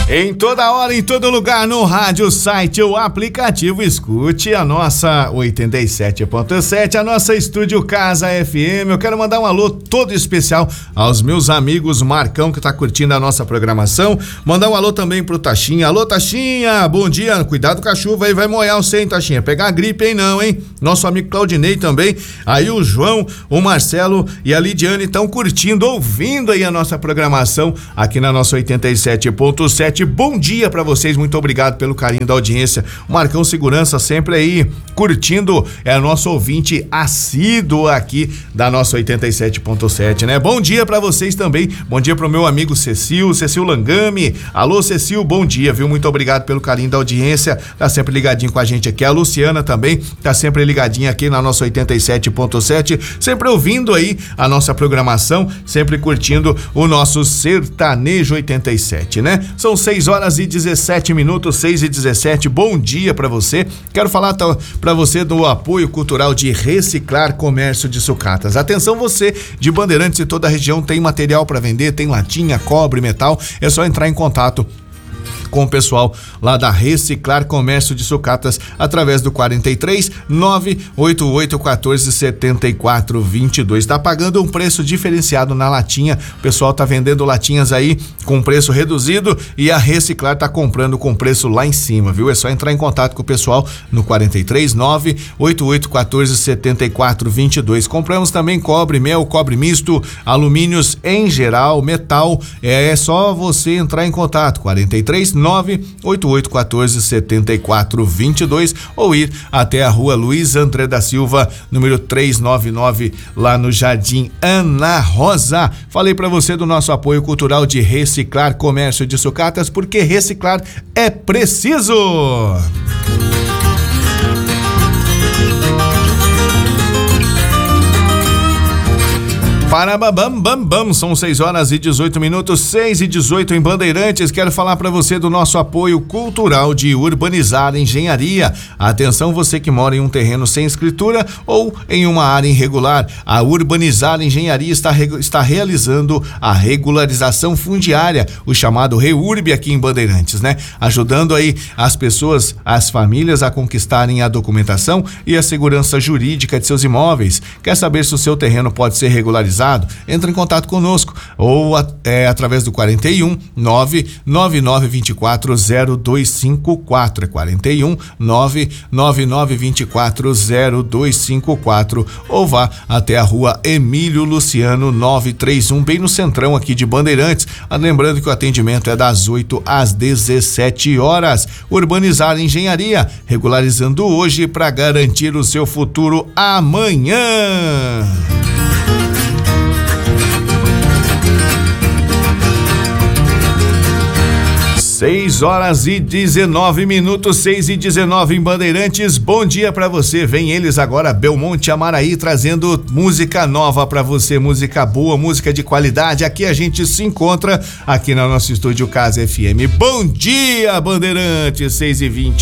Em toda hora, em todo lugar, no rádio, site ou aplicativo, escute a nossa 87.7, a nossa Estúdio Casa FM. Eu quero mandar um alô todo especial aos meus amigos Marcão, que tá curtindo a nossa programação. Mandar um alô também pro Taxinha. Alô, Taxinha, bom dia. Cuidado com a chuva aí, vai molhar você, hein, Taxinha? Pegar gripe, hein, não, hein? Nosso amigo Claudinei também. Aí o João, o Marcelo e a Lidiane estão curtindo, ouvindo aí a nossa programação aqui na nossa 87.7. Bom dia pra vocês, muito obrigado pelo carinho da audiência. O Marcão Segurança sempre aí curtindo, é nosso ouvinte assíduo aqui da nossa 87.7, né? Bom dia pra vocês também, bom dia pro meu amigo Cecil Langami. Alô, Cecil, bom dia, viu? Muito obrigado pelo carinho da audiência, tá sempre ligadinho com a gente aqui. A Luciana também tá sempre ligadinha aqui na nossa 87.7, sempre ouvindo aí a nossa programação, sempre curtindo o nosso Sertanejo 87, né? São 6 horas e 17 minutos, 6 e 17. Bom dia pra você. Quero falar pra você do apoio cultural de Reciclar Comércio de Sucatas. Atenção, você de Bandeirantes e toda a região, tem material pra vender, tem latinha, cobre, metal. É só entrar em contato com o pessoal lá da Reciclar Comércio de Sucatas através do 43 988 14 74 22. Tá pagando um preço diferenciado na latinha. O pessoal tá vendendo latinhas aí com preço reduzido e a Reciclar tá comprando com preço lá em cima, viu? É só entrar em contato com o pessoal no 43 988 14 74 22. Compramos também cobre, mel, cobre misto, alumínios em geral, metal. É só você entrar em contato 43 988 14 74 22 ou ir até a rua Luiz André da Silva, número 399, lá no Jardim Ana Rosa. Falei pra você do nosso apoio cultural de Reciclar Comércio de Sucatas, porque reciclar é preciso. Parababam, são 6 horas e 18 minutos, 6 e 18 em Bandeirantes. Quero falar para você do nosso apoio cultural de Urbanizar Engenharia. Atenção, você que mora em um terreno sem escritura ou em uma área irregular. A Urbanizar Engenharia está realizando a regularização fundiária, o chamado REURB aqui em Bandeirantes, né? Ajudando aí as pessoas, as famílias a conquistarem a documentação e a segurança jurídica de seus imóveis. Quer saber se o seu terreno pode ser regularizado? Entra em contato conosco ou através do 41 99924 0254, 41 99924 0254, ou vá até a rua Emílio Luciano 931, bem no centrão aqui de Bandeirantes. Lembrando que o atendimento é das 8 às 17 horas. Urbanizar Engenharia, regularizando hoje para garantir o seu futuro amanhã. 6 horas e 19 minutos, 6 e 19 em Bandeirantes. Bom dia pra você. Vem eles agora, Belmonte Amaraí, trazendo música nova pra você, música boa, música de qualidade. Aqui a gente se encontra aqui no nosso Estúdio Casa FM. Bom dia, Bandeirantes, 6 e 20.